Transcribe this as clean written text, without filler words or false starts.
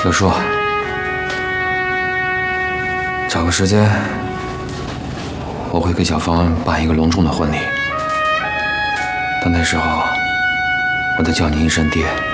刘叔，找个时间，我会给小芳办一个隆重的婚礼。到那时候，我得叫您一声爹。